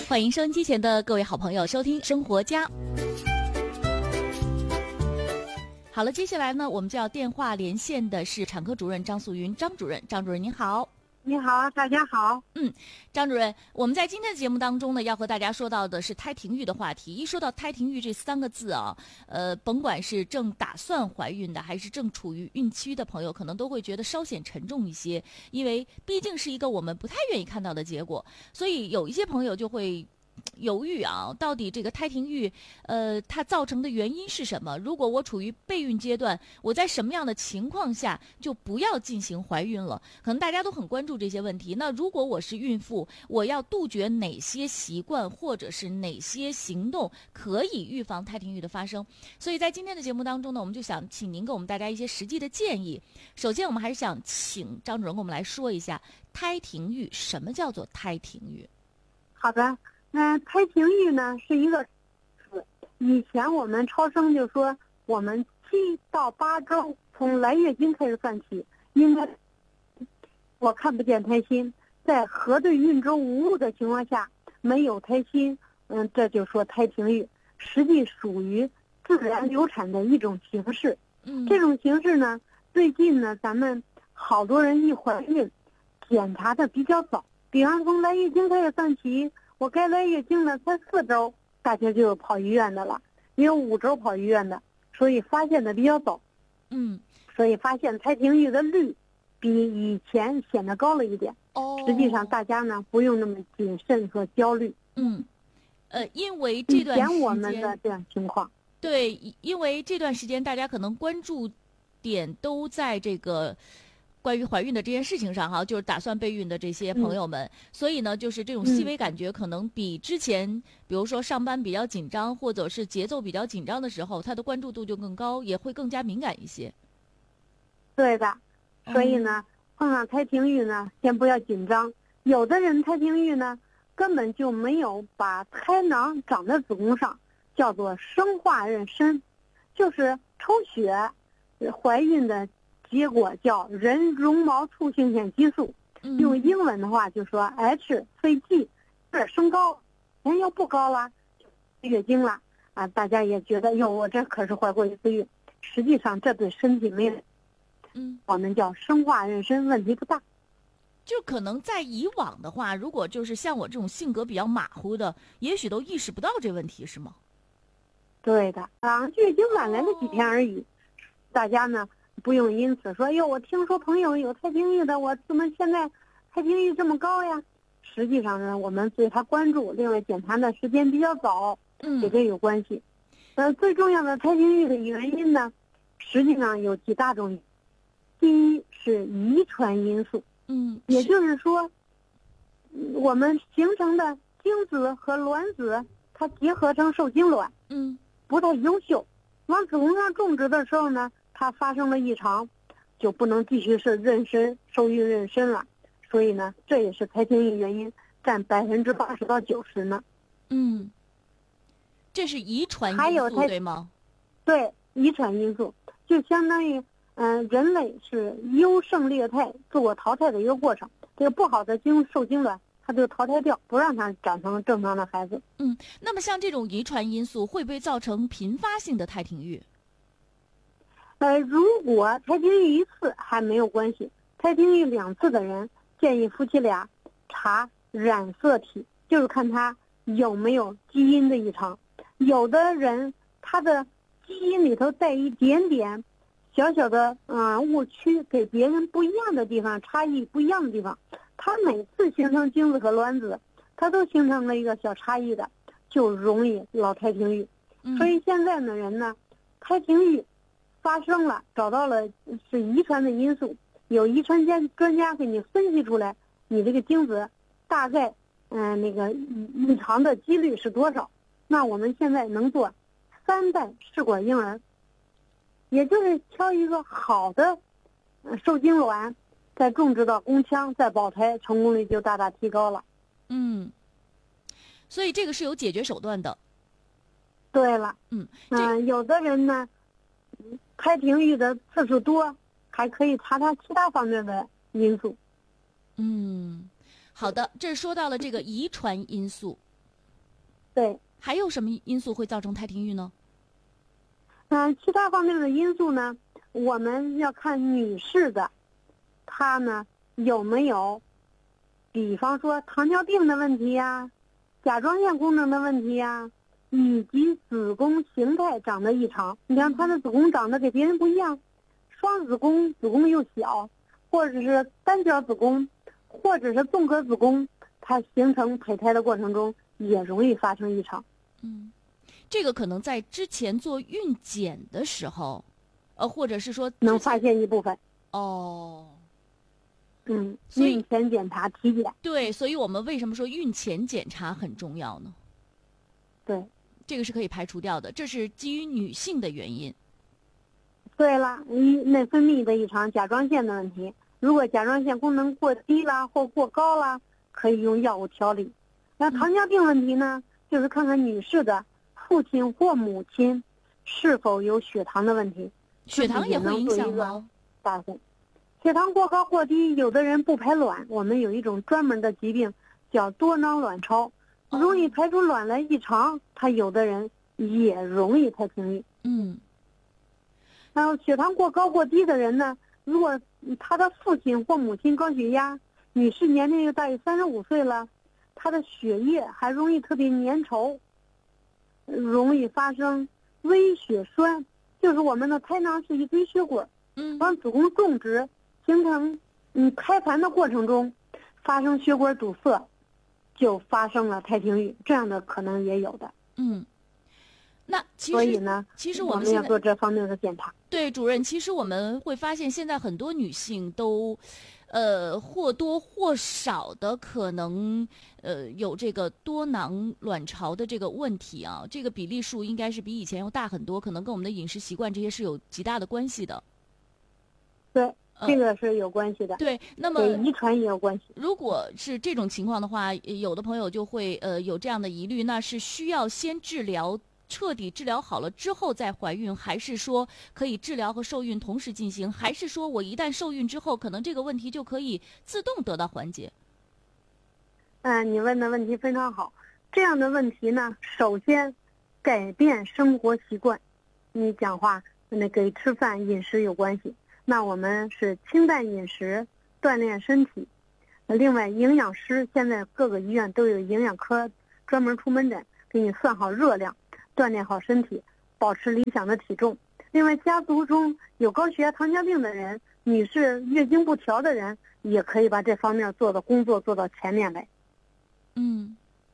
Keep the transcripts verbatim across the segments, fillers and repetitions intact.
欢迎收音机前的各位好朋友收听生活家。好了，接下来呢，我们就要电话连线的是产科主任张素云，张主任，张主任您好。 你好，大家好。 嗯，张主任，我们在今天的节目当中呢，要和大家说到的是胎停育的话题。一说到胎停育这三个字啊，呃，甭管是正打算怀孕的，还是正处于孕期的朋友，可能都会觉得稍显沉重一些，因为毕竟是一个我们不太愿意看到的结果，所以有一些朋友就会犹豫啊，到底这个胎停育，呃，它造成的原因是什么？如果我处于备孕阶段，我在什么样的情况下就不要进行怀孕了？可能大家都很关注这些问题。那如果我是孕妇，我要杜绝哪些习惯或者是哪些行动可以预防胎停育的发生？所以在今天的节目当中呢，我们就想请您给我们大家一些实际的建议。首先，我们还是想请张主任给我们来说一下胎停育，什么叫做胎停育？ 好的。那、呃、胎停育呢是一个词，以前我们超声就说我们七到八周从来月经开始算起，应该我看不见胎心，在核对孕周无误的情况下没有胎心，嗯，这就说胎停育，实际属于自然流产的一种形式。 嗯， 这种形式呢，最近呢咱们好多人一怀孕检查的比较早，比方从来月经开始算起，我该来月经了才四周，大家就有跑医院的了，也有五周跑医院的，所以发现的比较早。 嗯， 所以发现胎停育的率比以前显得高了一点。 哦， 实际上大家呢不用那么谨慎和焦虑。 嗯，呃，因为这段时间以前我们的这样情况， 对，因为这段时间大家可能关注点都在这个关于怀孕的这件事情上哈，就是打算备孕的这些朋友们、嗯、所以呢就是这种细微感觉可能比之前比如说上班比较紧张或者是节奏比较紧张的时候，他的关注度就更高，也会更加敏感一些。 对的，所以呢、嗯、碰上胎停育呢先不要紧张，有的人胎停育呢根本就没有把胎囊长在子宫上，叫做生化妊娠，就是抽血怀孕的结果叫人绒毛促性腺激素、嗯、用英文的话就说 H C G 有点升高，人要不高了月经了啊，大家也觉得哟，我这可是怀过一次孕，实际上这对身体没有， 嗯， 我们叫生化妊娠，问题不大。 就可能在以往的话，如果就是像我这种性格比较马虎的，也许都意识不到这问题，是吗？ 对的啊，月经晚来了几天而已、哦、大家呢不用因此说，哟，我听说朋友有胎停育的，我怎么现在胎停育这么高呀？实际上呢，我们对他关注，另外检查的时间比较早， 嗯， 也跟有关系。呃，最重要的胎停育的原因呢，实际上有几大种。第一是遗传因素， 嗯， 也就是说，我们形成的精子和卵子，它结合成受精卵， 嗯， 不太优秀，往子宫上种植的时候呢，它发生了异常，就不能继续是妊娠受孕妊娠了，所以呢，这也是胎停育原因占百分之八十到九十呢。 嗯，这是遗传因素， 还有胎对吗？ 对，遗传因素就相当于，嗯、呃，人类是优胜劣汰、自我淘汰的一个过程。这个不好的精受精卵，它就淘汰掉，不让它长成正常的孩子。 嗯，那么像这种遗传因素会不会造成频发性的胎停育？ 呃，如果胎停育一次还没有关系，胎停育两次的人，建议夫妻俩查染色体，就是看他有没有基因的异常。有的人他的基因里头带一点点小小的嗯、呃、误区，给别人不一样的地方，差异不一样的地方，他每次形成精子和卵子，他都形成了一个小差异的，就容易老胎停育。 嗯、 所以现在的人呢，胎停育发生了，找到了是遗传的因素，有遗传家专家给你分析出来，你这个精子大概嗯、呃、那个异常的几率是多少？那我们现在能做三代试管婴儿，也就是挑一个好的受精卵，再种植到宫腔，再保胎，成功率就大大提高了。 嗯，所以这个是有解决手段的。 对了， 嗯嗯、呃，有的人呢，胎停育的次数多，还可以查查其他方面的因素。 嗯，好的，这说到了这个遗传因素。 对。 还有什么因素会造成胎停育呢？ 嗯，其他方面的因素呢，我们要看女士的，她呢有没有，比方说糖尿病的问题呀、甲状腺功能的问题呀，以及子宫形态长得异常。你看她的子宫长得跟别人不一样，双子宫子宫又小，或者是单角子宫，或者是纵隔子宫，它形成胚胎的过程中也容易发生异常。 嗯，这个可能在之前做孕检的时候，呃，或者是说能发现一部分。 哦， 嗯， 所以孕前检查体检。 对，所以我们为什么说孕前检查很重要呢？ 对， 这个是可以排除掉的，这是基于女性的原因。 对了，一内分泌的异常，甲状腺的问题，如果甲状腺功能过低啦或过高啦，可以用药物调理。那糖尿病问题呢，就是看看女士的父亲或母亲是否有血糖的问题。 血糖也会影响吗？ 大户血糖过高过低，有的人不排卵，我们有一种专门的疾病叫多囊卵巢，容易排出卵来异常，他有的人也容易胎停育。 嗯。 然后血糖过高过低的人呢，如果他的父亲或母亲高血压，女士年龄又大于三十五岁了，她的血液还容易特别粘稠，容易发生微血栓，就是我们的胎囊是一堆血管， 嗯， 往子宫种植，形成嗯胎盘的过程中发生血管堵塞，就发生了胎停育，这样的可能也有的。 嗯，那其实所以呢， 其实我们现在要做这方面的检查。 对，主任，其实我们会发现，现在很多女性都，呃，或多或少的可能，呃，有这个多囊卵巢的这个问题啊。这个比例数应该是比以前要大很多，可能跟我们的饮食习惯这些是有极大的关系的。 对，这个是有关系的。 对，那么对遗传也有关系。 如果是这种情况的话，有的朋友就会呃有这样的疑虑，那是需要先治疗。彻底治疗好了之后再怀孕，还是说可以治疗和受孕同时进行，还是说我一旦受孕之后，可能这个问题就可以自动得到缓解？ 嗯，你问的问题非常好。这样的问题呢，首先改变生活习惯。你讲话那跟吃饭饮食有关系，那我们是清淡饮食，锻炼身体。另外，营养师现在各个医院都有营养科专门出门诊，给你算好热量。锻炼好身体，保持理想的体重。另外，家族中有高血压、糖尿病的人，女士月经不调的人，也可以把这方面做的工作做到前面来。 嗯，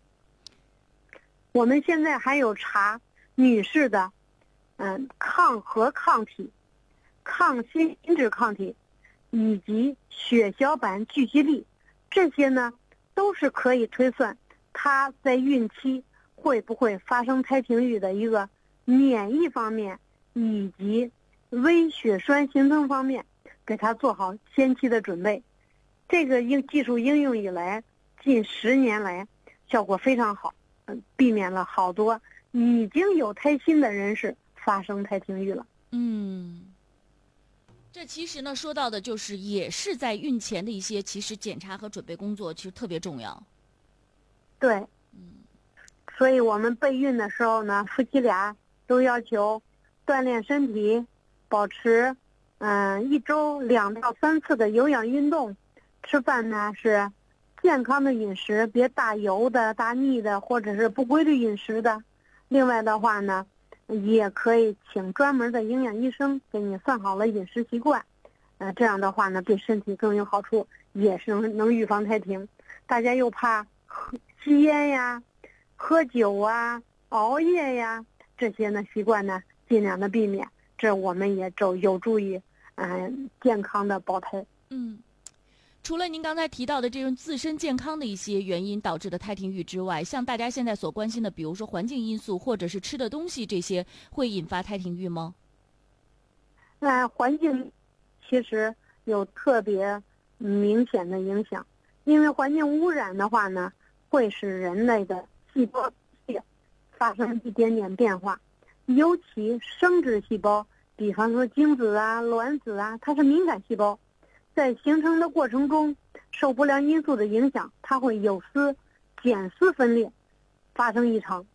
我们现在还有查女士的，嗯，抗核抗体、抗心脂抗体，以及血小板聚集力，这些呢都是可以推算她在孕期会不会发生胎停育的一个免疫方面以及微血栓形成方面，给他做好先期的准备。这个应技术应用以来，近十年来效果非常好，嗯，避免了好多已经有胎心的人士发生胎停育了。 嗯，这其实呢说到的就是也是在孕前的一些其实检查和准备工作，其实特别重要。 对。 嗯。 所以我们备孕的时候呢，夫妻俩都要求锻炼身体，保持嗯一周两到三次的有氧运动，吃饭呢是健康的饮食，别大油的、大腻的，或者是不规律饮食的。另外的话呢，也可以请专门的营养医生给你算好了饮食习惯，呃，这样的话呢对身体更有好处，也是能能预防胎停。大家又怕吸烟呀、喝酒啊、熬夜呀，这些呢习惯呢尽量的避免，这我们也就有助于嗯、呃、健康的保胎。 嗯，除了您刚才提到的这种自身健康的一些原因导致的胎停育之外，像大家现在所关心的，比如说环境因素或者是吃的东西，这些会引发胎停育吗？ 那、呃、环境其实有特别明显的影响，因为环境污染的话呢，会使人类的细胞发生一点点变化，尤其生殖细胞，比方说精子啊、卵子啊，它是敏感细胞，在形成的过程中受不良因素的影响，它会有丝、减丝分裂，发生异常。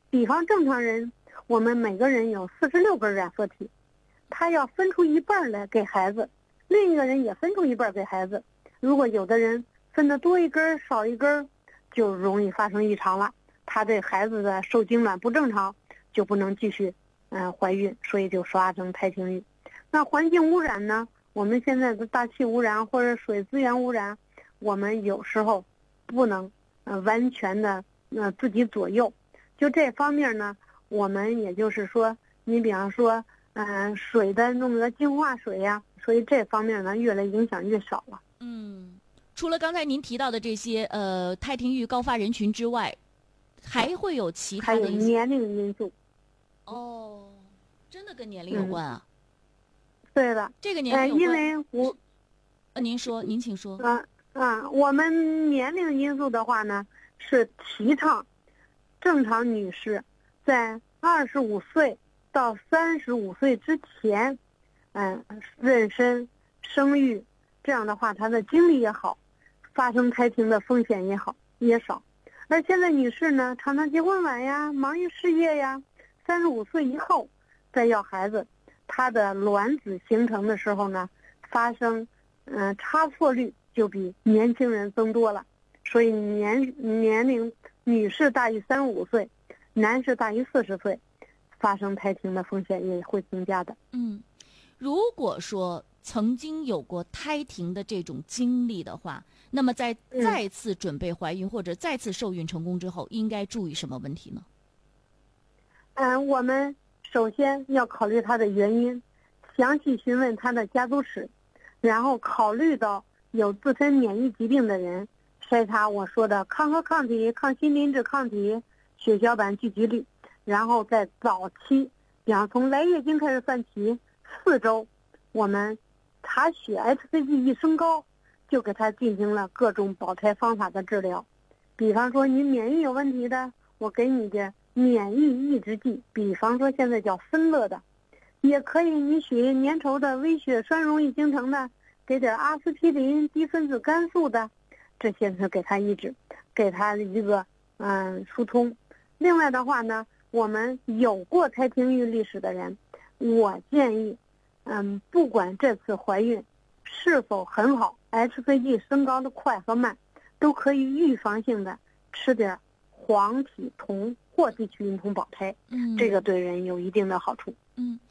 比方正常人，我们每个人有四十六根染色体，他要分出一半来给孩子，另一个人也分出一半给孩子。如果有的人分的多一根少一根，就容易发生异常了。他这孩子的受精卵不正常，就不能继续嗯、呃、怀孕，所以就发生胎停育。那环境污染呢？我们现在的大气污染或者水资源污染，我们有时候不能呃完全的呃自己左右。就这方面呢，我们也就是说，你比方说嗯、呃、水的弄个净化水呀、啊，所以这方面呢越来影响越少了。 嗯，除了刚才您提到的这些呃胎停育高发人群之外，还会有其他的还有年龄因素。 哦，真的跟年龄有关啊？ 嗯、对的， 这个年龄有关。 呃、因为我， 呃，您说，您请说。 啊啊，我们年龄因素的话呢，是提倡正常女士在二十五岁到三十五岁之前，嗯、呃，妊娠、生育，这样的话她的精力也好，发生胎停的风险也好也少。而现在女士呢，常常结婚晚呀，忙于事业呀，三十五岁以后再要孩子，她的卵子形成的时候呢，发生嗯、呃、差错率就比年轻人增多了。所以年年龄女士大于三十五岁，男士大于四十岁，发生胎停的风险也会增加的。 嗯，如果说曾经有过胎停的这种经历的话，那么在再次准备怀孕或者再次受孕成功之后，应该注意什么问题呢？ 嗯，我们首先要考虑它的原因，详细询问它的家族史，然后考虑到有自身免疫疾病的人，筛查我说的抗核抗体、抗心磷脂抗体、血小板聚集率，然后在早期，比方从来月经开始算起，四周，我们查血 H C G 一升高，就给他进行了各种保胎方法的治疗。比方说你免疫有问题的，我给你的免疫抑制剂，比方说现在叫芬乐的，也可以你血液粘稠的、微血栓容易形成的，给点阿司匹林、低分子肝素的，这些是给他抑制，给他一个嗯疏通。另外的话呢，我们有过胎停育历史的人，我建议嗯，不管这次怀孕是否很好 ，H C G 升高的快和慢，都可以预防性的吃点黄体酮或地区孕酮保胎， 嗯， 这个对人有一定的好处。 嗯，